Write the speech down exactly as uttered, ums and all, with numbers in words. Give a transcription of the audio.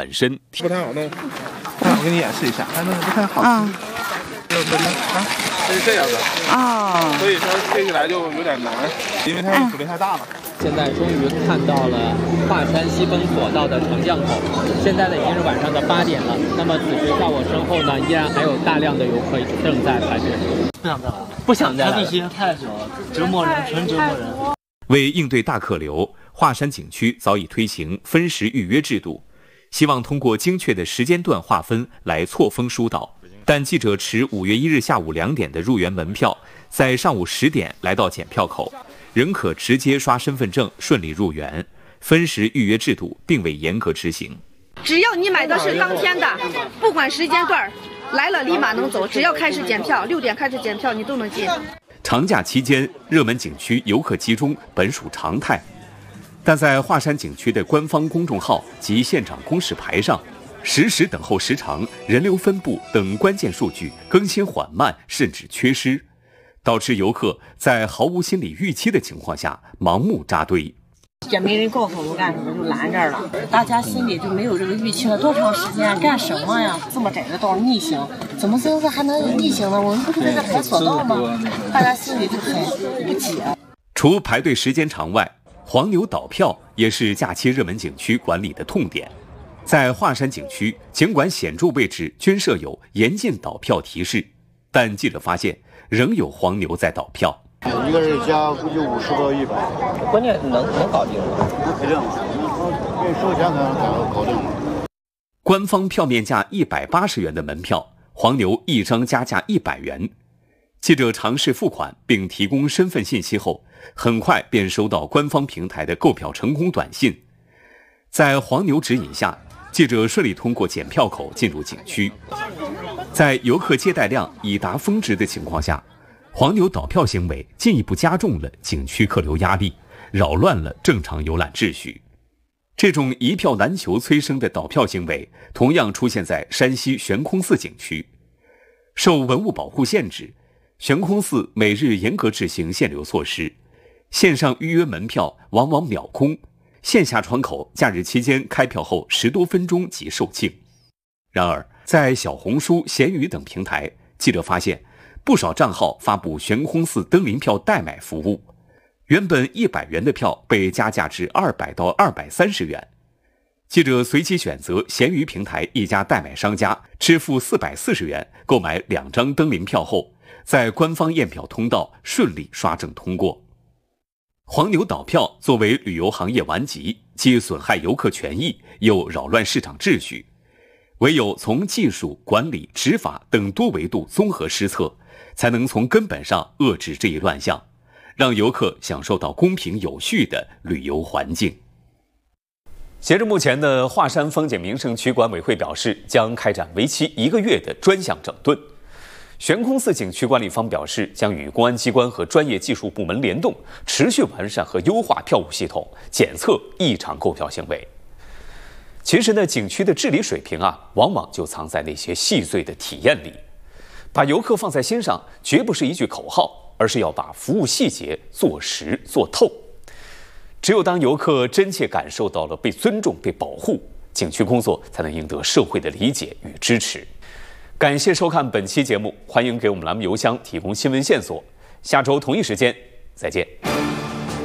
很深。 不太好弄，我给你演示一下，还弄不太好吃。啊，它是这样的啊，所以说切起来就有点难，因为它阻力太大了。 现在终于看到了华山西风索道的长江口，现在呢已经是晚上的八点了。那么此时在我身后呢，依然还有大量的游客正在排队。 不想再来， 不想再来， 排队时间太久了，折磨人，纯折磨人。 为应对大客流，华山景区早已推行分时预约制度，希望通过精确的时间段划分来错峰疏导。但记者持五月一日下午两点的入园门票，在上午十点来到检票口，仍可直接刷身份证顺利入园。分时预约制度并未严格执行。 只要你买的是当天的，不管时间段，来了立马能走，只要开始检票，六点开始检票，你都能进。 长假期间，热门景区游客集中本属常态，但在华山景区的官方公众号及现场公示牌上，实时等候时长、人流分布等关键数据更新缓慢，甚至缺失，导致游客在毫无心理预期的情况下盲目扎堆。 也没人告诉我们干什么，就拦这儿了。大家心里就没有这个预期了，多长时间干什么呀？这么窄的道逆行，怎么现在还能逆行呢？我们不是在这排索道吗？大家心里就很无解。 除排队时间长外，黄牛倒票也是假期热门景区管理的痛点。在华山景区，尽管显著位置均设有严禁倒票提示，但记者发现仍有黄牛在倒票。 一个人加估计五十到一百， 关键能能搞定吗？ 那肯定，因为收钱才能搞搞定嘛。 官方票面价一百八十元的门票，黄牛一张加价一百元。记者尝试付款并提供身份信息后，很快便收到官方平台的购票成功短信。在黄牛指引下，记者顺利通过检票口进入景区。在游客接待量已达峰值的情况下，黄牛倒票行为进一步加重了景区客流压力，扰乱了正常游览秩序。这种一票难求催生的倒票行为同样出现在山西悬空寺景区。受文物保护限制，悬空寺每日严格执行限流措施，线上预约门票往往秒空，线下窗口假日期间开票后十多分钟即售罄。然而，在小红书、闲鱼等平台，记者发现不少账号发布悬空寺登临票代买服务，原本一百元的票被加价至二百到二百三十元。记者随机选择闲鱼平台一家代买商家，支付四百四十元购买两张登临票后，在官方验票通道顺利刷证通过。黄牛倒票作为旅游行业顽疾，既损害游客权益，又扰乱市场秩序。唯有从技术、管理、执法等多维度综合施策，才能从根本上遏制这一乱象，让游客享受到公平有序的旅游环境。截至目前的华山风景名胜区管委会表示，将开展为期一个月的专项整顿。悬空寺景区管理方表示，将与公安机关和专业技术部门联动，持续完善和优化票务系统，检测异常购票行为。其实呢，景区的治理水平啊，往往就藏在那些细碎的体验里。把游客放在心上，绝不是一句口号，而是要把服务细节做实做透。只有当游客真切感受到了被尊重、被保护，景区工作才能赢得社会的理解与支持。感谢收看本期节目，欢迎给我们栏目邮箱提供新闻线索。下周同一时间再见。